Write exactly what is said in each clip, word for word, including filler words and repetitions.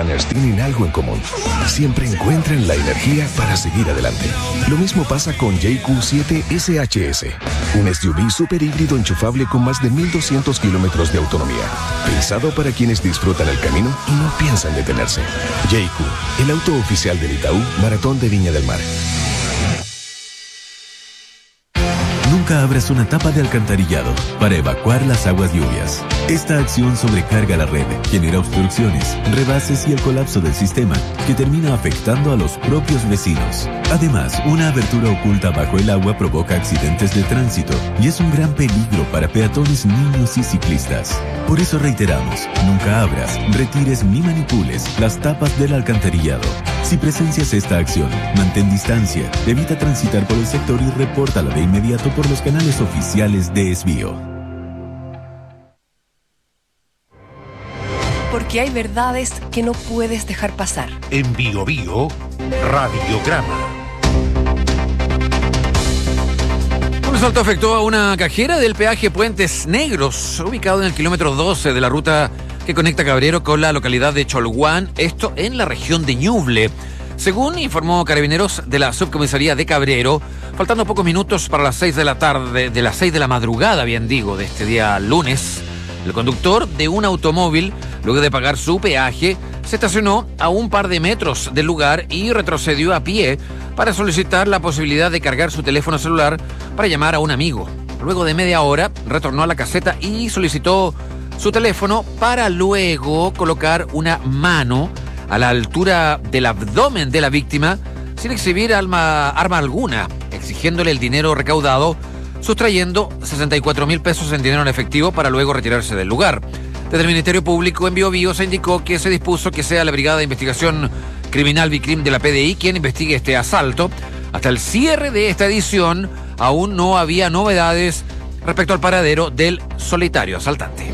runners tienen algo en común. Siempre encuentran la energía para seguir adelante. Lo mismo pasa con J Q siete S H S, un S U V super híbrido enchufable con más de mil doscientos kilómetros de autonomía. Pensado para quienes disfrutan el camino y no piensan detenerse. J Q, el auto oficial del Itaú Maratón de Viña del Mar. Nunca abras una tapa de alcantarillado para evacuar las aguas lluvias. Esta acción sobrecarga la red, genera obstrucciones, rebases y el colapso del sistema, que termina afectando a los propios vecinos. Además, una abertura oculta bajo el agua provoca accidentes de tránsito y es un gran peligro para peatones, niños y ciclistas. Por eso reiteramos, nunca abras, retires ni manipules las tapas del alcantarillado. Si presencias esta acción, mantén distancia, evita transitar por el sector y repórtala de inmediato por los canales oficiales de Esbio. Porque hay verdades que no puedes dejar pasar. En Bio Bio, Radiograma. Un asalto afectó a una cajera del peaje Puentes Negros, ubicado en el kilómetro doce de la ruta que conecta Cabrero con la localidad de Cholguán, esto en la región de Ñuble. Según informó Carabineros de la subcomisaría de Cabrero, faltando pocos minutos para las seis de la tarde, de las seis de la madrugada, bien digo, de este día lunes, el conductor de un automóvil, luego de pagar su peaje, se estacionó a un par de metros del lugar y retrocedió a pie para solicitar la posibilidad de cargar su teléfono celular para llamar a un amigo. Luego de media hora, retornó a la caseta y solicitó su teléfono para luego colocar una mano a la altura del abdomen de la víctima sin exhibir arma, arma alguna, exigiéndole el dinero recaudado, sustrayendo sesenta y cuatro mil pesos en dinero en efectivo para luego retirarse del lugar. Desde el Ministerio Público en Bio Bio se indicó que se dispuso que sea la Brigada de Investigación Criminal Vicrim de la P D I quien investigue este asalto. Hasta el cierre de esta edición aún no había novedades respecto al paradero del solitario asaltante.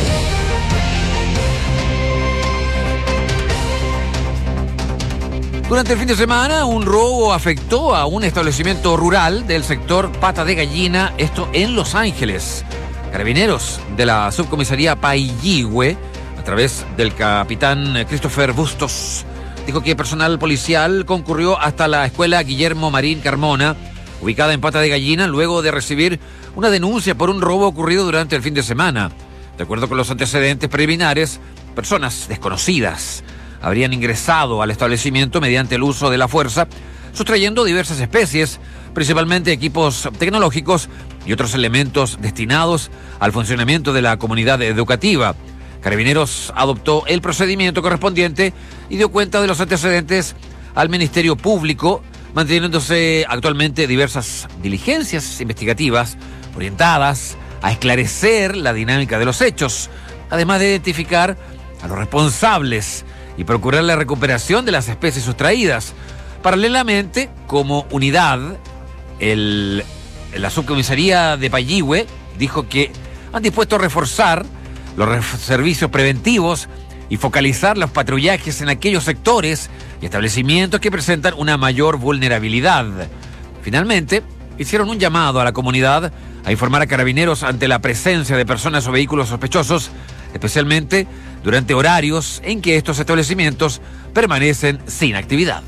Durante el fin de semana, un robo afectó a un establecimiento rural del sector Pata de Gallina, esto en Los Ángeles. Carabineros de la subcomisaría Pailligüe, a través del capitán Christopher Bustos, dijo que personal policial concurrió hasta la escuela Guillermo Marín Carmona, ubicada en Pata de Gallina, luego de recibir una denuncia por un robo ocurrido durante el fin de semana. De acuerdo con los antecedentes preliminares, personas desconocidas habrían ingresado al establecimiento mediante el uso de la fuerza, sustrayendo diversas especies, principalmente equipos tecnológicos y otros elementos destinados al funcionamiento de la comunidad educativa. Carabineros adoptó el procedimiento correspondiente y dio cuenta de los antecedentes al Ministerio Público, manteniéndose actualmente diversas diligencias investigativas orientadas a esclarecer la dinámica de los hechos, además de identificar a los responsables y procurar la recuperación de las especies sustraídas. Paralelamente, como unidad, el, la subcomisaría de Pailligüe dijo que han dispuesto a reforzar los re- servicios preventivos y focalizar los patrullajes en aquellos sectores y establecimientos que presentan una mayor vulnerabilidad. Finalmente, hicieron un llamado a la comunidad a informar a Carabineros ante la presencia de personas o vehículos sospechosos, especialmente durante horarios en que estos establecimientos permanecen sin actividad.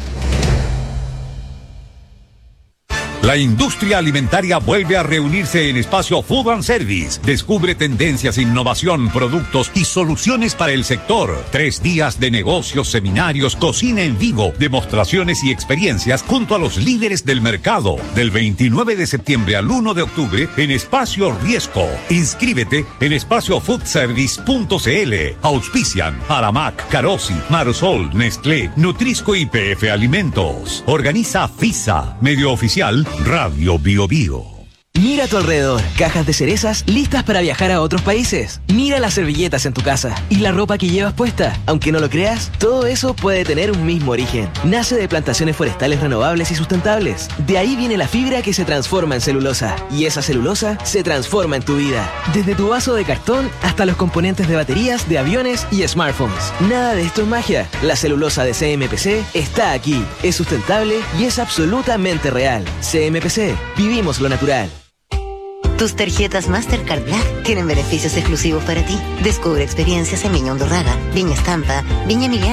La industria alimentaria vuelve a reunirse en Espacio Food and Service. Descubre tendencias, innovación, productos y soluciones para el sector. Tres días de negocios, seminarios, cocina en vivo, demostraciones y experiencias junto a los líderes del mercado. Del veintinueve de septiembre al uno de octubre en Espacio Riesco. Inscríbete en espacio food service punto c l. Auspician Aramac, Carosi, Marsol, Nestlé, Nutrisco y P F Alimentos. Organiza FISA, medio oficial Radio Bio Bio. Mira a tu alrededor, cajas de cerezas listas para viajar a otros países. Mira las servilletas en tu casa y la ropa que llevas puesta. Aunque no lo creas, todo eso puede tener un mismo origen. Nace de plantaciones forestales renovables y sustentables. De ahí viene la fibra que se transforma en celulosa. Y esa celulosa se transforma en tu vida. Desde tu vaso de cartón hasta los componentes de baterías, de aviones y smartphones. Nada de esto es magia. La celulosa de C M P C está aquí. Es sustentable y es absolutamente real. C M P C. Vivimos lo natural. Tus tarjetas Mastercard Black tienen beneficios exclusivos para ti. Descubre experiencias en Viña Undurraga, Viña Estampa, Viña Emiliana